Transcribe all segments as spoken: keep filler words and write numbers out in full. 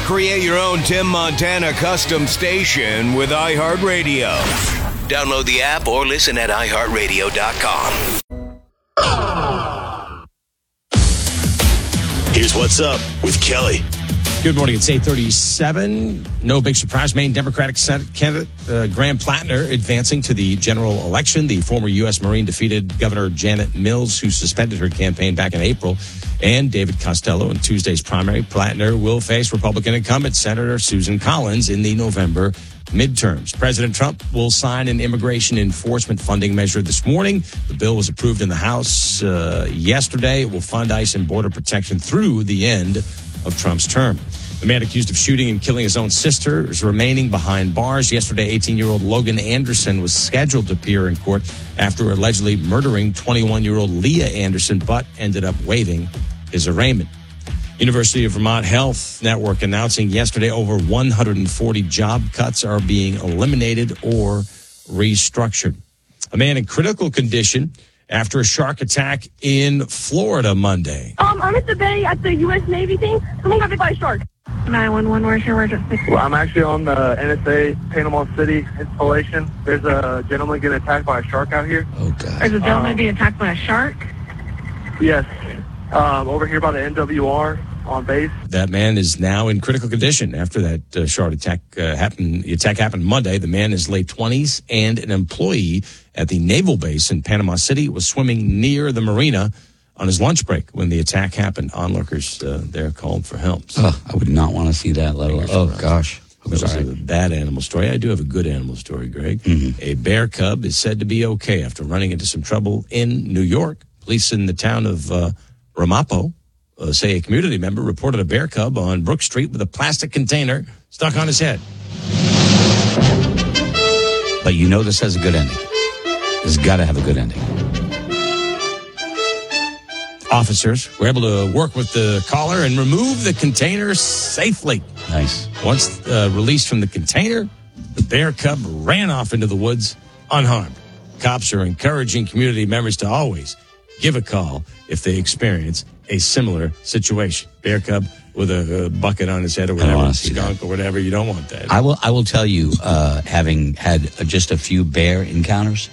Create your own Tim Montana custom station with iHeartRadio. Download the app or listen at i heart radio dot com. Here's what's up with Kelly. Good morning. It's eight thirty-seven. No big surprise. Maine Democratic Senate candidate uh, Graham Plattner advancing to the general election. The former U S Marine defeated Governor Janet Mills, who suspended her campaign back in April, and David Costello in Tuesday's primary. Plattner will face Republican incumbent Senator Susan Collins in the November midterms. President Trump will sign an immigration enforcement funding measure this morning. The bill was approved in the House uh, yesterday. It will fund ICE and border protection through the end of Trump's term. The man accused of shooting and killing his own sister is remaining behind bars. Yesterday, eighteen-year-old Logan Anderson was scheduled to appear in court after allegedly murdering twenty-one-year-old Leah Anderson, but ended up waiving his arraignment. University of Vermont Health Network announcing yesterday over one hundred forty job cuts are being eliminated or restructured. A man in critical condition after a shark attack in Florida Monday. Um, I'm at the bay at the U S Navy thing. Someone got bit by a shark. nine one one, where's your emergency? Well, I'm actually on the N S A Panama City installation. There's a gentleman getting attacked by a shark out here. Oh, God. There's a gentleman Um, being attacked by a shark? Yes. Um, over here by the N W R on base. That man is now in critical condition after that uh, shark attack uh, happened. The attack happened Monday. The man is late twenties and an employee at the naval base in Panama City, was swimming near the marina on his lunch break when the attack happened. Onlookers uh, there called for help. So, oh, I would not want to see that, let alone. Oh, gosh. That was a bad animal story. I do have a good animal story, Greg. Mm-hmm. A bear cub is said to be okay after running into some trouble in New York. Police in the town of uh, Ramapo uh, say a community member reported a bear cub on Brook Street with a plastic container stuck on his head. But you know this has a good ending. It's got to have a good ending. Officers were able to work with the caller and remove the container safely. Nice. Once uh, released from the container, the bear cub ran off into the woods unharmed. Cops are encouraging community members to always give a call if they experience a similar situation. Bear cub with a, a bucket on his head or whatever, skunk or whatever. You don't want that. I will. I will tell you, uh, having had just a few bear encounters,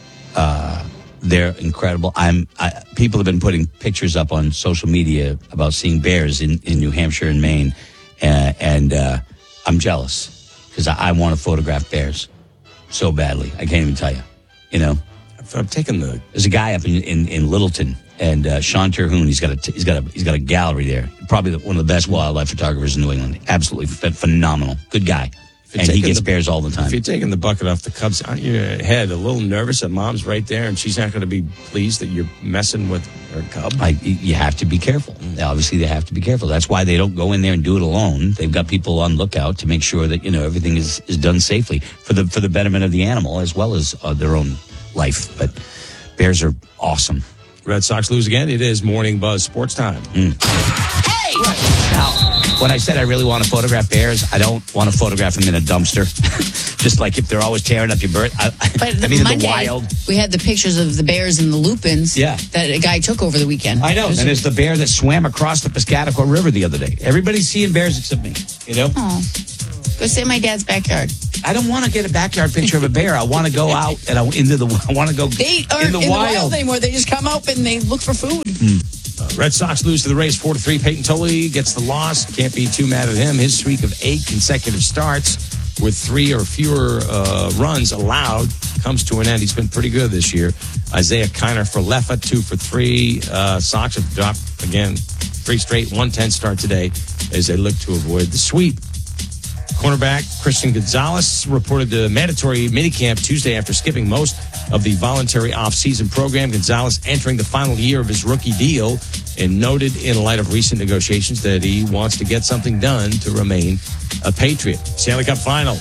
uh, they're incredible. I'm. I, people have been putting pictures up on social media about seeing bears in, in New Hampshire and Maine, uh, and uh, I'm jealous because I, I want to photograph bears so badly. I can't even tell you. You know, I've, I've taken the. There's a guy up in in, in Littleton, and uh, Sean Terhune. He's got a he's got a he's got a gallery there. Probably the, one of the best wildlife photographers in New England. Absolutely ph- phenomenal. Good guy. And he gets the, bears all the time. If you're taking the bucket off the cubs, aren't you head a little nervous that mom's right there and she's not going to be pleased that you're messing with her cub? I, you have to be careful. Obviously, they have to be careful. That's why they don't go in there and do it alone. They've got people on lookout to make sure that, you know, everything is, is done safely for the for the betterment of the animal as well as uh, their own life. But bears are awesome. Red Sox lose again. It is Morning Buzz Sports Time. Mm. Hey! Now, when I said I really want to photograph bears, I don't want to photograph them in a dumpster. Just like if they're always tearing up your bird. I, but I mean, Monday, in the wild. We had the pictures of the bears and the lupins yeah. that a guy took over the weekend. I know. And there's the bear that swam across the Piscataqua River the other day. Everybody's seeing bears except me, you know? Oh. Go sit in my dad's backyard. I don't want to get a backyard picture of a bear. I want to go out and I, into the. I want to go they aren't in the in wild. the wild anymore. They just come up and they look for food. Mm. Uh, Red Sox lose to the Rays four to three. Peyton Tully gets the loss. Can't be too mad at him. His streak of eight consecutive starts with three or fewer uh, runs allowed comes to an end. He's been pretty good this year. Isaiah Kiner for Leffa, two for three. Uh, Sox have dropped again three straight, one ten start today as they look to avoid the sweep. Cornerback Christian Gonzalez reported the mandatory minicamp Tuesday after skipping most of the voluntary off-season program. Gonzalez entering the final year of his rookie deal and noted in light of recent negotiations that he wants to get something done to remain a Patriot. Stanley Cup final.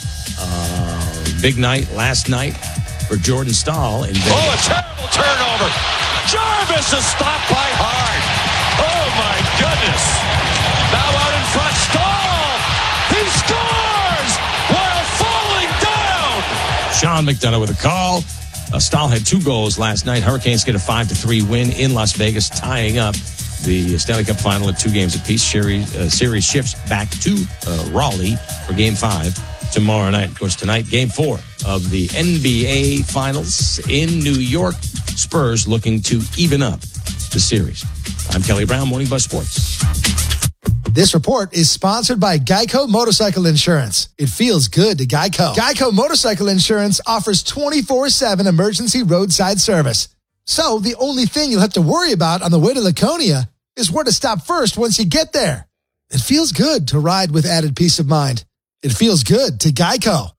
Uh, big night last night for Jordan Staal. In oh, a terrible turnover. Jarvis is stopped by Hart. Oh, my goodness. Now out in front, Staal. He scores while falling down. Sean McDonough with a call. Uh, Staal had two goals last night. Hurricanes get a five to three win in Las Vegas, tying up The Stanley Cup final at two games apiece. Series, uh, series shifts back to uh, Raleigh for game five tomorrow night. Of course, tonight, game four of the N B A Finals in New York. Spurs looking to even up the series. I'm Kelly Brown, Morning Buzz Sports. This report is sponsored by Geico Motorcycle Insurance. It feels good to Geico. Geico Motorcycle Insurance offers twenty-four seven emergency roadside service. So the only thing you'll have to worry about on the way to Laconia is where to stop first once you get there. It feels good to ride with added peace of mind. It feels good to Geico.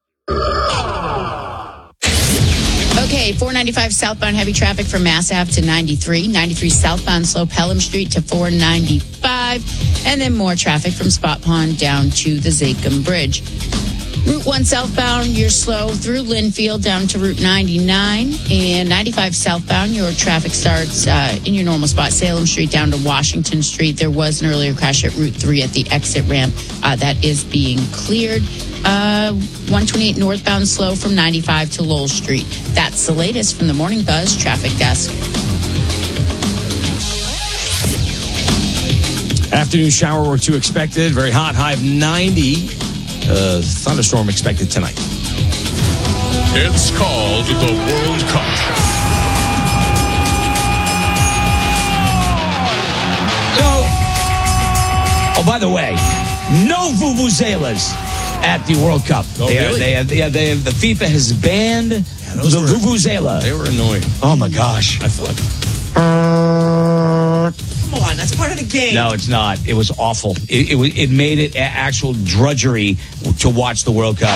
Okay, four ninety-five southbound heavy traffic from Mass Ave to ninety-three. ninety-three southbound slow Pelham Street to four ninety-five. And then more traffic from Spot Pond down to the Zachem Bridge. Route one southbound, you're slow through Linfield down to Route ninety-nine. And ninety-five southbound, your traffic starts uh, in your normal spot, Salem Street down to Washington Street. There was an earlier crash at Route three at the exit ramp. Uh, that is being cleared. Uh, one twenty-eight northbound slow from ninety-five to Lowell Street. That's the latest from the Morning Buzz Traffic Desk. Afternoon shower or two expected. Very hot, high of ninety. Uh, thunderstorm expected tonight. It's called the World Cup. So, oh, by the way, no vuvuzelas at the World Cup. Oh, they really? Are, they have, they have, they have, the FIFA has banned Yeah, the those were- vuvuzela. They were annoying. Oh my gosh! I thought. Come on, that's part of the game. No, it's not. It was awful. It, it, was- it made it a- actual drudgery to watch the World Cup.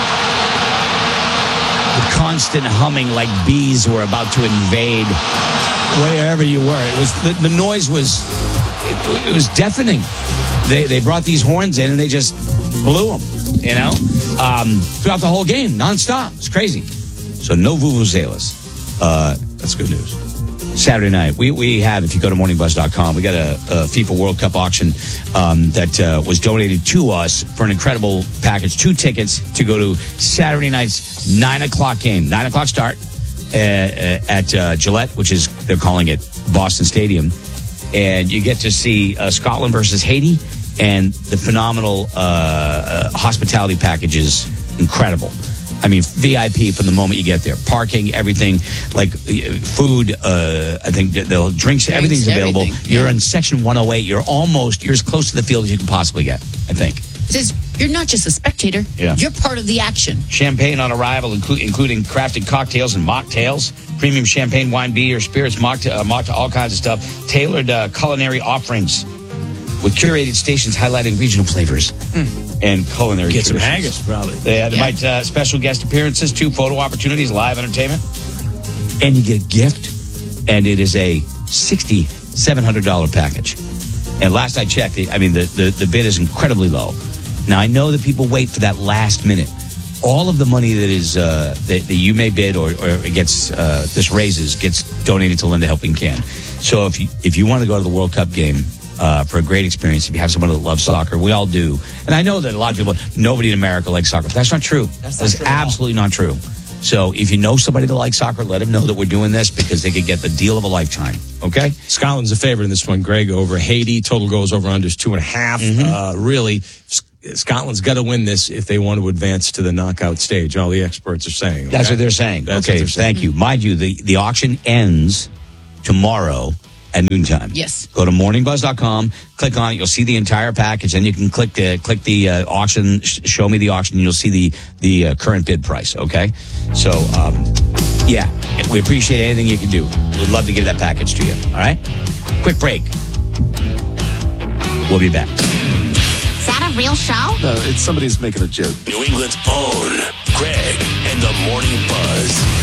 The constant humming like bees were about to invade wherever you were. It was the, the noise was it, it was deafening. They they brought these horns in and they just blew them. You know, um, throughout the whole game, nonstop. It's crazy. So no vuvuzelas. Uh, that's good news. Saturday night, we we have, if you go to morning buzz dot com, we got a, a FIFA World Cup auction um, that uh, was donated to us for an incredible package. Two tickets to go to Saturday night's nine o'clock game. nine o'clock start uh, at uh, Gillette, which is, they're calling it Boston Stadium. And you get to see uh, Scotland versus Haiti, and the phenomenal uh, uh, hospitality package is incredible. I mean, V I P from the moment you get there. Parking, everything, like uh, food, uh, I think the drinks, drinks everything's available. everything, You're yeah. in section one oh eight. You're almost, you're as close to the field as you can possibly get, I think. It says you're not just a spectator. Yeah. You're part of the action. Champagne on arrival, inclu- including crafted cocktails and mocktails, premium champagne, wine, beer, spirits, mocktail, uh, mocktail, all kinds of stuff. Tailored uh, culinary offerings with curated stations highlighting regional flavors and culinary Get some traditions. haggis, probably. They had Yeah. might uh, special guest appearances, two photo opportunities, live entertainment, and you get a gift, and it is a sixty-seven hundred dollars package. And last I checked, I mean, the, the, the bid is incredibly low. Now, I know that people wait for that last minute. All of the money that is uh, that, that you may bid or, or it gets uh, this raises gets donated to Linda Helping Can. So if you, if you want to go to the World Cup game uh, for a great experience, if you have someone that loves soccer, we all do. And I know that a lot of people, nobody in America likes soccer. But that's not true. That's not That's true at all. absolutely not true. So if you know somebody that likes soccer, let them know that we're doing this because they could get the deal of a lifetime. Okay? Scotland's a favorite in this one, Greg, over Haiti. Total goals over unders two and a half. Uh, really, S- Scotland's got to win this if they want to advance to the knockout stage. All the experts are saying. That's okay? what they're saying. That's okay, what they're saying. thank you. Mind you, the, the auction ends tomorrow at noontime. Yes. Go to morning buzz dot com, click on it. You'll see the entire package. Then you can click the, click the uh, auction, sh- show me the auction, and you'll see the, the uh, current bid price, okay? So, um, yeah, we appreciate anything you can do. We'd love to give that package to you, all right? Quick break. We'll be back. Is that a real show? No, it's somebody's making a joke. New England's own Greg and the Morning Buzz.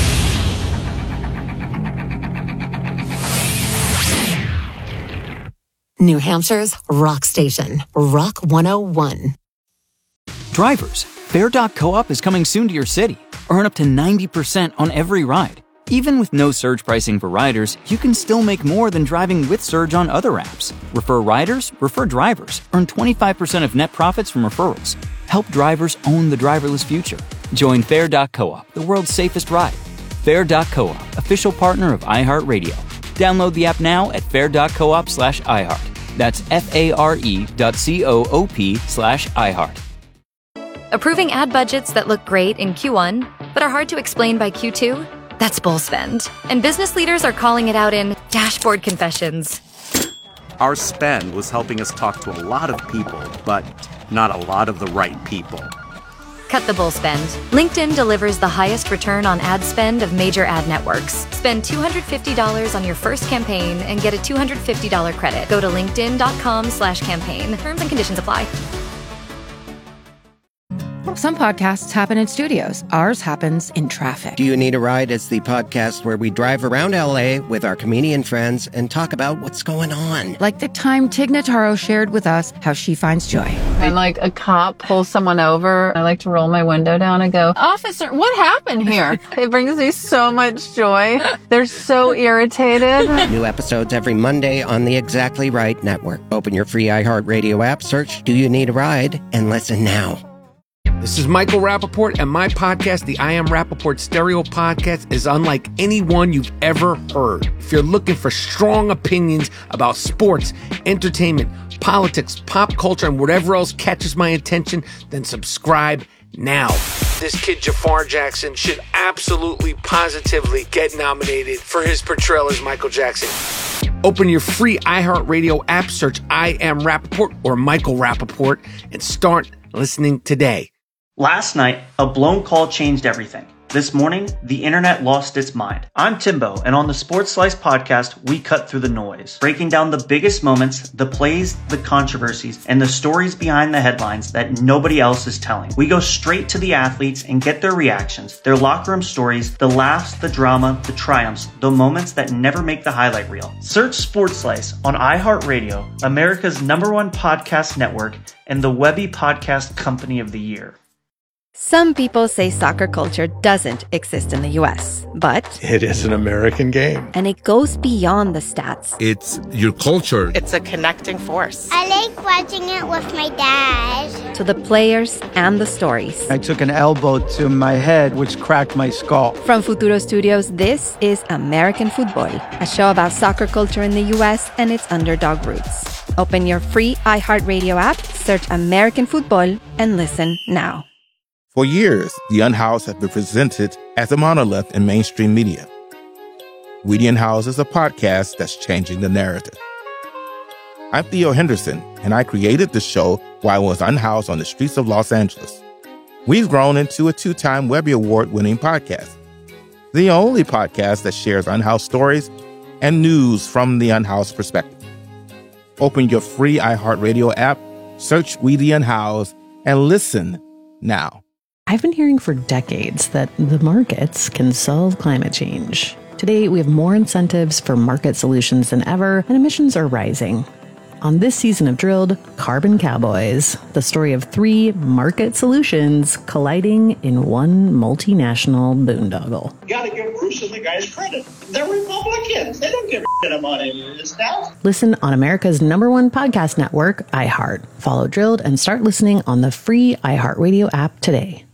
New Hampshire's rock station, Rock one oh one. Drivers, Fair dot coop is coming soon to your city. Earn up to ninety percent on every ride. Even with no surge pricing for riders, you can still make more than driving with Surge on other apps. Refer riders, refer drivers. Earn twenty-five percent of net profits from referrals. Help drivers own the driverless future. Join Fair dot coop, the world's safest ride. Fair dot coop, official partner of iHeartRadio. Download the app now at fair.coop slash iHeart. That's F-A-R-E dot C-O-O-P slash iHeart. Approving ad budgets that look great in Q one, but are hard to explain by Q two? That's bull spend. And business leaders are calling it out in dashboard confessions. Our spend was helping us talk to a lot of people, but not a lot of the right people. Cut the bull spend. LinkedIn delivers the highest return on ad spend of major ad networks. Spend two hundred fifty dollars on your first campaign and get a two hundred fifty dollars credit. Go to linkedin.com slash campaign. Terms and conditions apply. Some podcasts happen in studios. Ours happens in traffic. Do You Need a Ride is the podcast where we drive around L A with our comedian friends and talk about what's going on. Like the time Tig Notaro shared with us how she finds joy. When like a cop pulls someone over, I like to roll my window down and go, "Officer, what happened here?" It brings me so much joy. They're so irritated. New episodes every Monday on the Exactly Right Network. Open your free iHeartRadio app, search Do You Need a Ride, and listen now. This is Michael Rappaport, and my podcast, the I Am Rappaport Stereo Podcast, is unlike any one you've ever heard. If you're looking for strong opinions about sports, entertainment, politics, pop culture, and whatever else catches my attention, then subscribe now. This kid, Jafar Jackson, should absolutely, positively get nominated for his portrayal as Michael Jackson. Open your free iHeartRadio app, search I Am Rappaport or Michael Rappaport, and start listening today. Last night, a blown call changed everything. This morning, the internet lost its mind. I'm Timbo, and on the Sports Slice podcast, we cut through the noise, breaking down the biggest moments, the plays, the controversies, and the stories behind the headlines that nobody else is telling. We go straight to the athletes and get their reactions, their locker room stories, the laughs, the drama, the triumphs, the moments that never make the highlight reel. Search Sports Slice on iHeartRadio, America's number one podcast network, and the Webby Podcast Company of the Year. Some people say soccer culture doesn't exist in the U S, but it is an American game. And it goes beyond the stats. It's your culture. It's a connecting force. I like watching it with my dad. To the players and the stories. I took an elbow to my head, which cracked my skull. From Futuro Studios, this is American Football, a show about soccer culture in the U S and its underdog roots. Open your free iHeartRadio app, search American Football, and listen now. For years, The Unhoused has been presented as a monolith in mainstream media. We The Unhoused is a podcast that's changing the narrative. I'm Theo Henderson, and I created the show while I was unhoused on the streets of Los Angeles. We've grown into a two-time Webby Award-winning podcast, the only podcast that shares unhoused stories and news from the unhoused perspective. Open your free iHeartRadio app, search We The Unhoused, and listen now. I've been hearing for decades that the markets can solve climate change. Today, we have more incentives for market solutions than ever, and emissions are rising. On this season of Drilled, Carbon Cowboys, the story of three market solutions colliding in one multinational boondoggle. You gotta give Bruce and the guys credit. They're Republicans. They don't give a shit about any of this stuff. Listen on America's number one podcast network, iHeart. Follow Drilled and start listening on the free iHeartRadio app today.